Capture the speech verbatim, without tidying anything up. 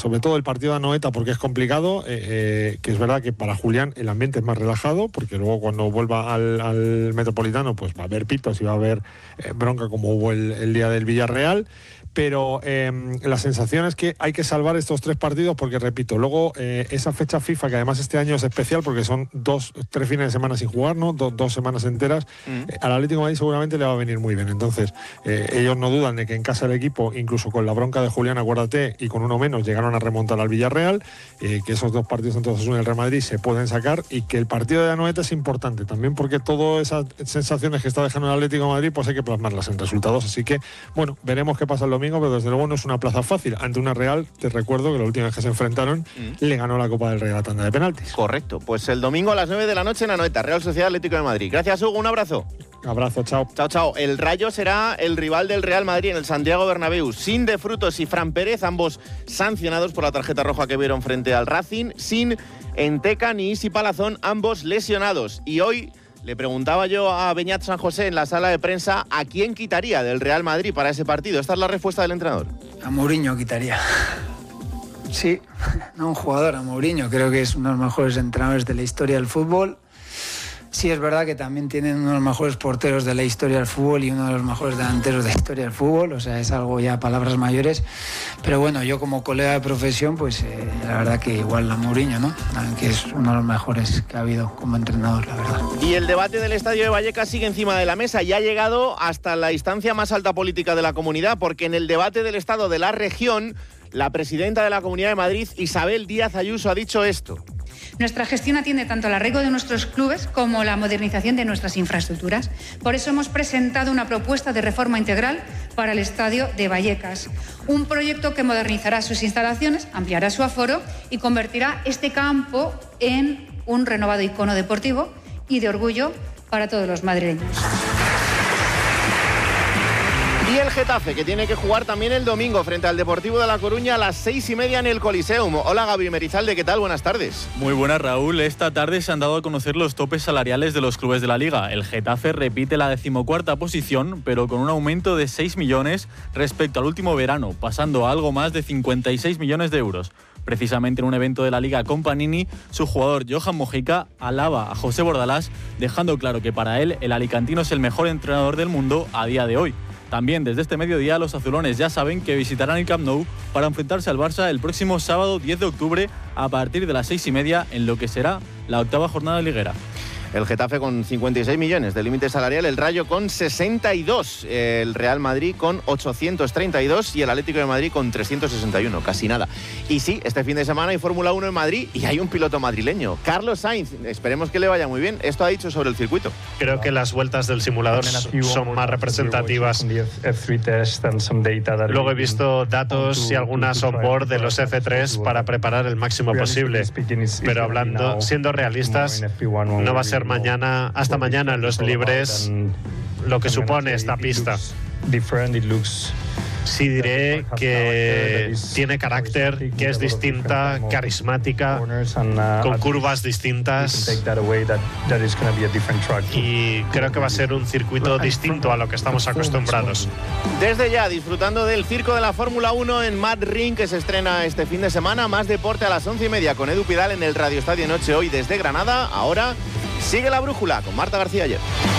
sobre todo el partido de Anoeta, porque es complicado, eh, eh, que es verdad que para Julián el ambiente es más relajado, porque luego cuando vuelva al, al Metropolitano pues va a haber pitos y va a haber eh, bronca como hubo el, el día del Villarreal. Pero eh, la sensación es que hay que salvar estos tres partidos porque, repito, luego eh, esa fecha FIFA, que además este año es especial porque son dos, tres fines de semana sin jugar, ¿no? Do, dos semanas enteras, mm. eh, al Atlético de Madrid seguramente le va a venir muy bien. Entonces, eh, ellos no dudan de que en casa el equipo, incluso con la bronca de Julián, acuérdate, y con uno menos, llegaron a remontar al Villarreal, eh, que esos dos partidos entre Osasuna y el Real Madrid se pueden sacar, y que el partido de Anoeta es importante también porque todas esas sensaciones que está dejando el Atlético de Madrid, pues hay que plasmarlas en resultados. Así que, bueno, veremos qué pasa el domingo, pero desde luego no es una plaza fácil. Ante una Real, te recuerdo que la última vez que se enfrentaron mm. le ganó la Copa del Rey a la tanda de penaltis. Correcto, pues el domingo a las nueve de la noche en Anoeta, Real Sociedad Atlético de Madrid. Gracias, Hugo, un abrazo. Abrazo, chao. Chao, chao. El Rayo será el rival del Real Madrid en el Santiago Bernabéu. Sin De Frutos y Fran Pérez, ambos sancionados por la tarjeta roja que vieron frente al Racing. Sin Enteca ni Isi Palazón, ambos lesionados. Y hoy le preguntaba yo a Beñat San José en la sala de prensa a quién quitaría del Real Madrid para ese partido. Esta es la respuesta del entrenador. A Mourinho quitaría. Sí, no un jugador, a Mourinho. Creo que es uno de los mejores entrenadores de la historia del fútbol. Sí, es verdad que también tienen uno de los mejores porteros de la historia del fútbol y uno de los mejores delanteros de la historia del fútbol, o sea, es algo ya palabras mayores, pero bueno, yo como colega de profesión, pues eh, la verdad que igual a Mourinho, ¿no? Que es uno de los mejores que ha habido como entrenador, la verdad. Y el debate del Estadio de Vallecas sigue encima de la mesa y ha llegado hasta la instancia más alta política de la comunidad, porque en el debate del Estado de la región, la presidenta de la Comunidad de Madrid, Isabel Díaz Ayuso, ha dicho esto. Nuestra gestión atiende tanto al arraigo de nuestros clubes como la modernización de nuestras infraestructuras. Por eso hemos presentado una propuesta de reforma integral para el Estadio de Vallecas. Un proyecto que modernizará sus instalaciones, ampliará su aforo y convertirá este campo en un renovado icono deportivo y de orgullo para todos los madrileños. Y el Getafe, que tiene que jugar también el domingo frente al Deportivo de La Coruña a las seis y media en el Coliseum. Hola, Gaby Merizalde, ¿qué tal? Buenas tardes. Muy buenas, Raúl. Esta tarde se han dado a conocer los topes salariales de los clubes de la Liga. El Getafe repite la decimocuarta posición, pero con un aumento de seis millones respecto al último verano, pasando a algo más de cincuenta y seis millones de euros. Precisamente en un evento de la Liga con Panini, su jugador Johan Mojica alaba a José Bordalás, dejando claro que para él el alicantino es el mejor entrenador del mundo a día de hoy. También desde este mediodía los azulones ya saben que visitarán el Camp Nou para enfrentarse al Barça el próximo sábado diez de octubre a partir de las seis y media en lo que será la octava jornada liguera. El Getafe con cincuenta y seis millones de límite salarial, el Rayo con sesenta y dos, el Real Madrid con ochocientos treinta y dos y el Atlético de Madrid con trescientos sesenta y uno, casi nada. Y sí, este fin de semana hay Fórmula uno en Madrid y hay un piloto madrileño, Carlos Sainz. Esperemos que le vaya muy bien. Esto ha dicho sobre el circuito. Creo que las vueltas del simulador son más representativas. Luego he visto datos y algunas on-board de los F tres para preparar el máximo posible. Pero hablando, siendo realistas, no va a ser mañana, hasta mañana en los libres, lo que supone esta pista. Sí diré que tiene carácter, que es distinta, carismática, con curvas distintas, y creo que va a ser un circuito distinto a lo que estamos acostumbrados. Desde ya, disfrutando del circo de la Fórmula uno en Mad Ring, que se estrena este fin de semana. Más deporte a las once y media con Edu Pidal en el Radio Estadio Noche, hoy desde Granada. Ahora sigue la brújula con Marta García Ayer.